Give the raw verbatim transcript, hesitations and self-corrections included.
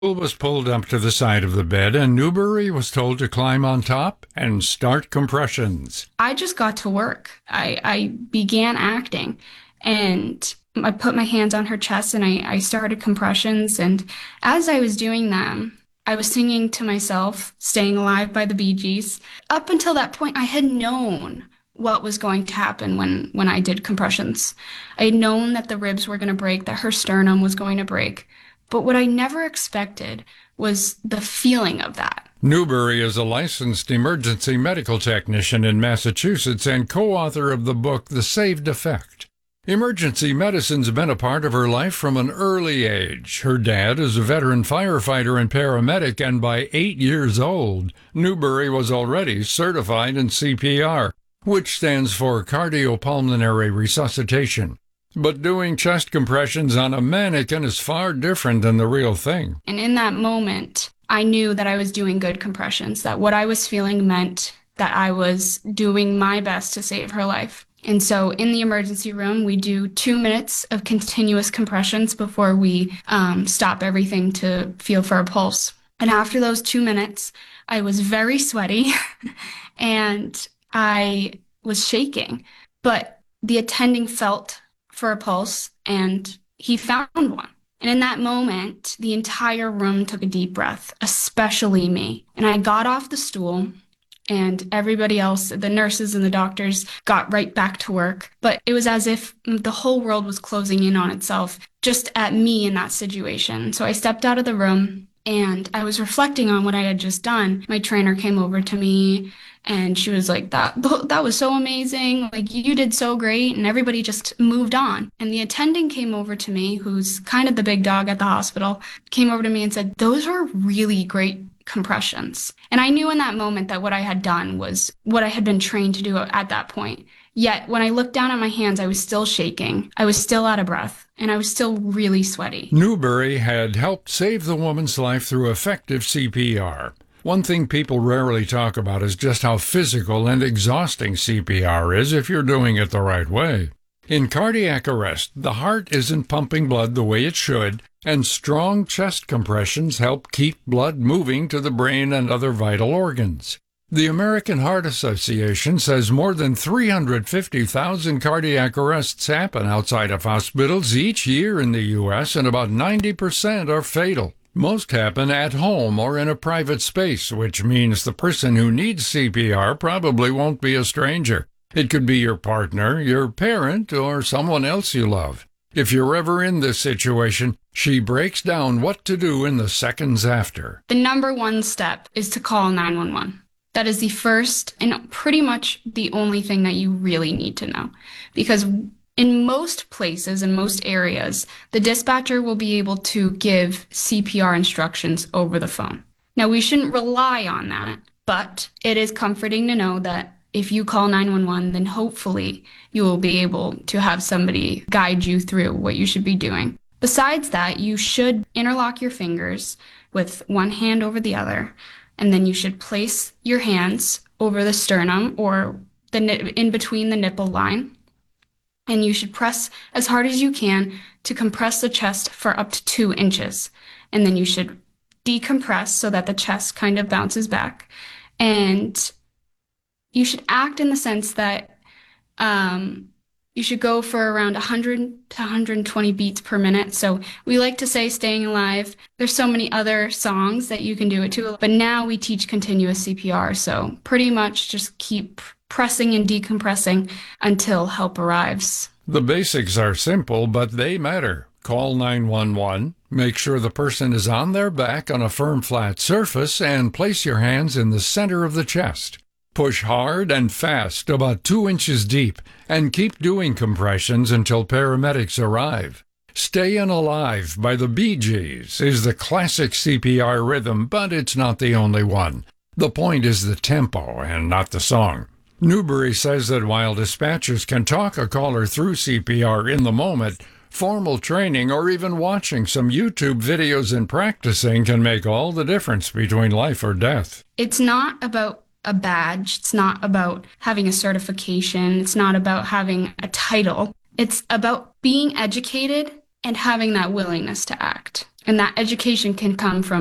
Stool was pulled up to the side of the bed, and Newbury was told to climb on top and start compressions. I just got to work. I, I began acting and I put my hands on her chest and I, I started compressions. And as I was doing them, I was singing to myself, Staying Alive by the Bee Gees. Up until that point, I had known what was going to happen when, when I did compressions. I had known that the ribs were going to break, that her sternum was going to break. But what I never expected was the feeling of that. Newbury is a licensed emergency medical technician in Massachusetts and co-author of the book The Saved Effect. Emergency medicine's been a part of her life from an early age. Her dad is a veteran firefighter and paramedic, and by eight years old, Newbury was already certified in C P R, which stands for cardiopulmonary resuscitation. But doing chest compressions on a mannequin is far different than the real thing. And in that moment, I knew that I was doing good compressions, that what I was feeling meant that I was doing my best to save her life. And so in the emergency room, we do two minutes of continuous compressions before we um, stop everything to feel for a pulse. And after those two minutes, I was very sweaty and I was shaking, but the attending felt for a pulse and he found one. And in that moment, the entire room took a deep breath, especially me. And I got off the stool and everybody else, the nurses and the doctors, got right back to work. But it was as if the whole world was closing in on itself just at me in that situation. So I stepped out of the room and I was reflecting on what I had just done. My trainer came over to me and she was like, that that was so amazing. Like, you did so great. And everybody just moved on. And the attending came over to me, who's kind of the big dog at the hospital, came over to me and said, those were really great compressions. And I knew in that moment that what I had done was what I had been trained to do at that point. Yet when I looked down at my hands, I was still shaking. I was still out of breath. And I was still really sweaty. Newbury had helped save the woman's life through effective C P R. One thing people rarely talk about is just how physical and exhausting C P R is if you're doing it the right way. In cardiac arrest, the heart isn't pumping blood the way it should, and strong chest compressions help keep blood moving to the brain and other vital organs. The American Heart Association says more than three hundred fifty thousand cardiac arrests happen outside of hospitals each year in the U S, and about ninety percent are fatal. Most happen at home or in a private space, which means the person who needs C P R probably won't be a stranger. It could be your partner, your parent, or someone else you love. If you're ever in this situation, she breaks down what to do in the seconds after. The number one step is to call nine one one. That is the first and pretty much the only thing that you really need to know. Because in most places, in most areas, the dispatcher will be able to give C P R instructions over the phone. Now, we shouldn't rely on that, but it is comforting to know that if you call nine one one, then hopefully you will be able to have somebody guide you through what you should be doing. Besides that, you should interlock your fingers with one hand over the other, and then you should place your hands over the sternum or the in between the nipple line. And you should press as hard as you can to compress the chest for up to two inches. And then you should decompress so that the chest kind of bounces back. And you should act in the sense that um, you should go for around one hundred to one hundred twenty beats per minute. So we like to say Staying Alive. There's so many other songs that you can do it to. But now we teach continuous C P R. So pretty much just keep pressing and decompressing until help arrives. The basics are simple, but they matter. Call nine one one, make sure the person is on their back on a firm, flat surface, and place your hands in the center of the chest. Push hard and fast, about two inches deep, and keep doing compressions until paramedics arrive. Stayin' Alive by the Bee Gees is the classic C P R rhythm, but it's not the only one. The point is the tempo and not the song. Newbury says that while dispatchers can talk a caller through C P R in the moment, formal training or even watching some YouTube videos and practicing can make all the difference between life or death. It's not about a badge. It's not about having a certification. It's not about having a title. It's about being educated and having that willingness to act. And that education can come from